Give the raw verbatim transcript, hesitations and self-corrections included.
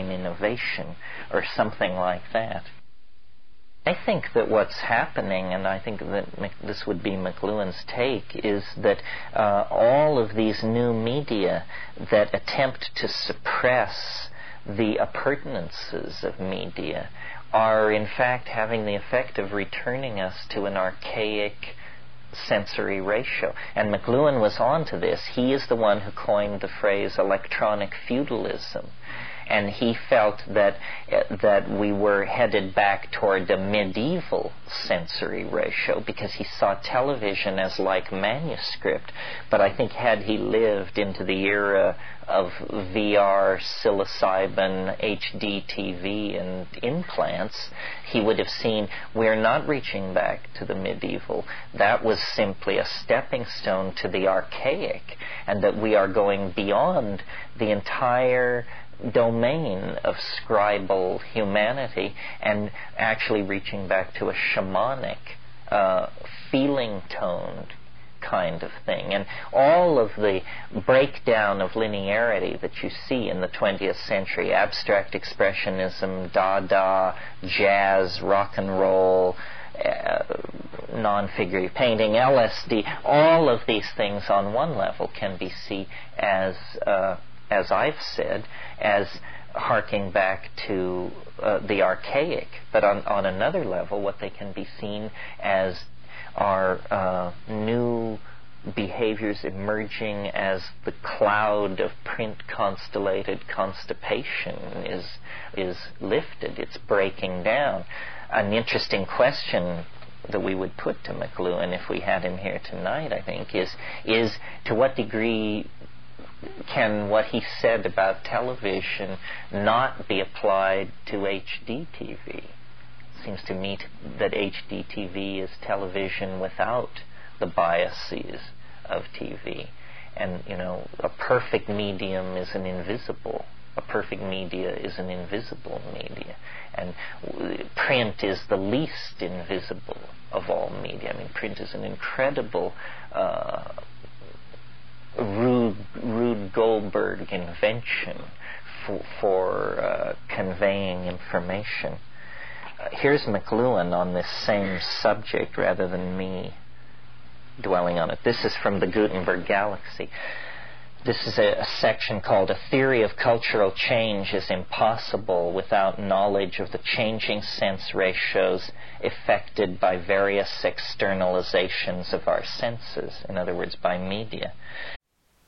an innovation or something like that. I think that what's happening, and I think that this would be McLuhan's take, is that uh, all of these new media that attempt to suppress the appurtenances of media are in fact having the effect of returning us to an archaic sensory ratio. And McLuhan was on to this. He is the one who coined the phrase electronic feudalism. And he felt that uh, that we were headed back toward a medieval sensory ratio because he saw television as like manuscript. But I think had he lived into the era of V R, psilocybin, H D T V, and implants, he would have seen we're not reaching back to the medieval. That was simply a stepping stone to the archaic, and that we are going beyond the entire domain of scribal humanity and actually reaching back to a shamanic, uh, feeling-toned kind of thing. And all of the breakdown of linearity that you see in the twentieth century, abstract expressionism, Dada, jazz, rock and roll, uh, non-figurative painting, L S D, all of these things on one level can be seen as uh, as I've said, as harking back to uh, the archaic. But on, on another level, what they can be seen as are uh, new behaviors emerging as the cloud of print-constellated constipation is, is lifted. It's breaking down. An interesting question that we would put to McLuhan if we had him here tonight, I think, is, is to what degree can what he said about television not be applied to H D T V? It seems to me that H D T V is television without the biases of T V. And, you know, a perfect medium is an invisible. A perfect media is an invisible media. And print is the least invisible of all media. I mean, print is an incredible uh, Rube, Rube Goldberg invention for, for uh, conveying information. Uh, here's McLuhan on this same subject rather than me dwelling on it. This is from the Gutenberg Galaxy. This is a, a section called "A Theory of Cultural Change is Impossible Without Knowledge of the Changing Sense Ratios Effected by Various Externalizations of Our Senses," in other words, by media.